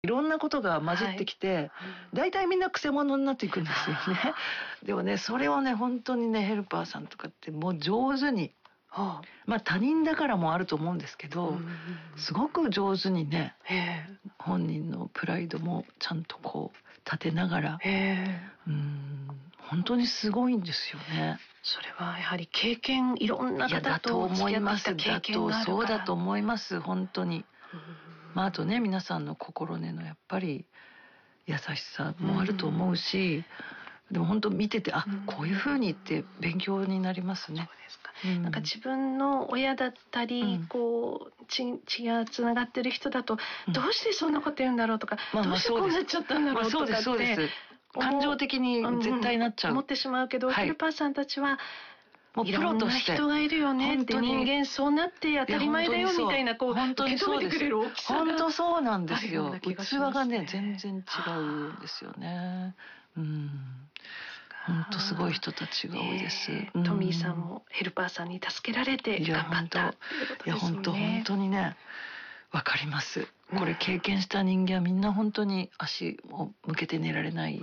いろんなことが混じってきて、だいたいみんなくせ者になっていくんですよね。でもね、それをね本当にねヘルパーさんとかってもう上手に、まあ他人だからもあると思うんですけど、すごく上手にね、本人のプライドもちゃんとこう立てながら、本当にすごいんですよね。 それはやはり経験、いろんな方と付き合ってきた経験があるから。 そうだと思います本当に。まあ、あとね皆さんの心根のやっぱり優しさもあると思うし、でも本当見ててこういう風にって勉強になりますね。 そうですか。なんか自分の親だったり、こう血がつながってる人だと、どうしてそんなこと言うんだろうとか、どうしてこうなっちゃったんだろうとかって、 そうです感情的に絶対なっちゃう、 思ってしまうけど、ヘルパーさんたちはもうプロとしていろんな人がいるよねって、人間そうなって当たり前だよみたいな、こう受け止めてくれる大きさが本当そうなんですよ。器がね全然違うんですよね。本当すごい人たちが多いです。 トミーさんもヘルパーさんに助けられて頑張ったっていうことですよね。 本当にねわかります。これ経験した人間はみんな本当に足を向けて寝られない。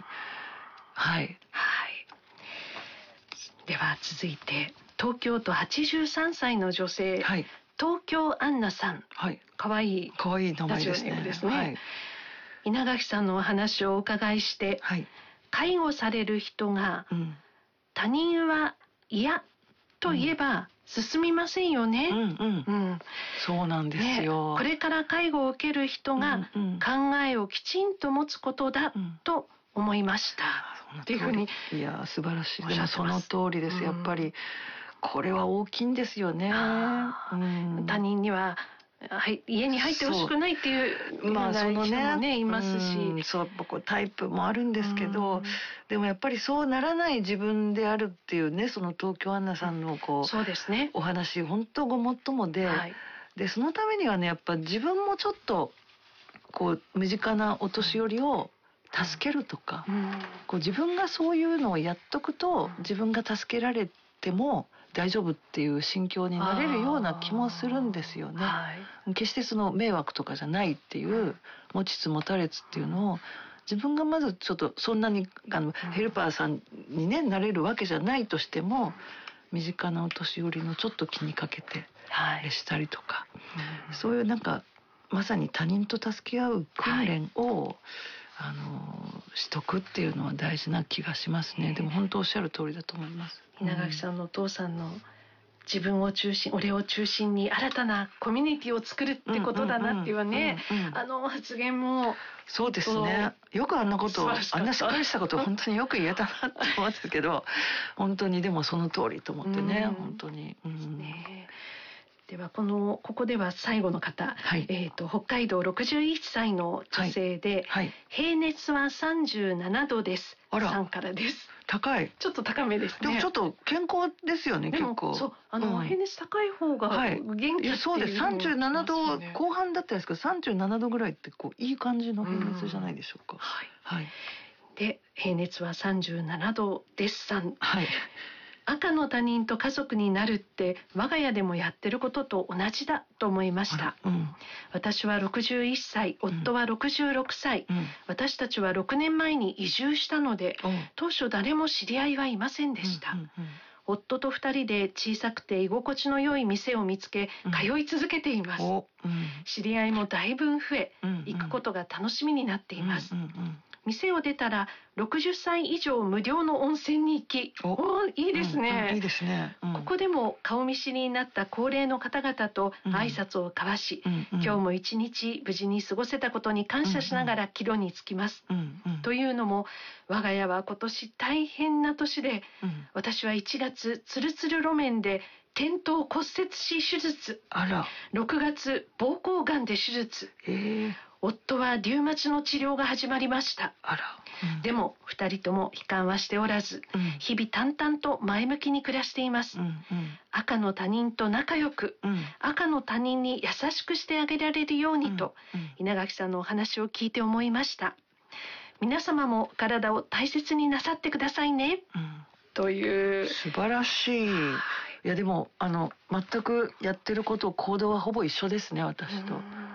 では続いて東京都83歳の女性、東京アンナさん、かわいい名前ですね。 稲垣さんのお話をお伺いして、介護される人が、他人は嫌と言えば進みませんよね。 そうなんですよ、 これから介護を受ける人が考えをきちんと持つことだと思いました、っていうふうに。 いや素晴らしい。でもその通りです。やっぱりこれは大きいんですよね。 他人には家に入ってほしくないっていう人もねいますし、 そうタイプもあるんですけど、でもやっぱりそうならない自分であるっていうね、その東京アンナさんのそうですね、 お話本当ごもっともで、でそのためにはねやっぱ自分もちょっとこう身近なお年寄りを助けるとか、こう自分がそういうのをやっとくと自分が助けられても大丈夫っていう心境になれるような気もするんですよね。決してその迷惑とかじゃないっていう持ちつ持たれつっていうのを自分がまずちょっとそんなにヘルパーさんにねなれるわけじゃないとしても、身近なお年寄りのちょっと気にかけてしたりとか、そういうなんかまさに他人と助け合う訓練をしとくっていうのは大事な気がしますね。でも本当おっしゃる通りだと思います。 稲垣さんのお父さんの自分を中心、俺を中心に新たなコミュニティを作るってことだなっていうね、発言もそうですね。よくあんなことを、あんなしっかりしたことを本当によく言えたなって思うんですけど、本当にでもその通りと思ってね、本当に。 ではここでは最後の方、北海道61歳の女性で、平熱は37度です。さんからです。 高い。 ちょっと高めですね。 でもちょっと健康ですよね、結構。 そう、平熱高い方が元気っていう。 そうです。37度後半だったんですけど、37度ぐらいっていい感じの平熱じゃないでしょうか。 で、平熱は37度ですさん。赤の他人と家族になるって我が家でもやってることと同じだと思いました。私は61歳、夫は66歳、私たちは6年前に移住したので、当初誰も知り合いはいませんでした。夫と2人で小さくて居心地の良い店を見つけ、通い続けています。知り合いもだいぶ増え、行くことが楽しみになっています。店を出たら60歳以上無料の温泉に行き、いいですね。 いいですね。 ここでも顔見知りになった高齢の方々と挨拶を交わし、今日も一日無事に過ごせたことに感謝しながら帰路につきます。というのも我が家は今年大変な年で、私は1月ツルツル路面で転倒骨折し手術、6月膀胱がんで手術、夫はリウマチの治療が始まりました。でも2人とも悲観はしておらず、日々淡々と前向きに暮らしています。赤の他人と仲良く、赤の他人に優しくしてあげられるようにと、稲垣さんのお話を聞いて思いました。皆様も体を大切になさってくださいね、という。 素晴らしい。いやでも全くやってること行動はほぼ一緒ですね、私と。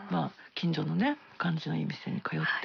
まあ近所のね感じのいい店に通って